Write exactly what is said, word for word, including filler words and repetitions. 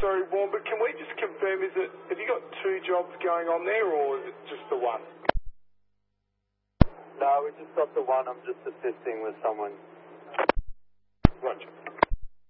sorry, Warren, but can we just confirm, is it, have you got two jobs going on there, or is it just the one? No, we just got the one. I'm just assisting with someone. Roger.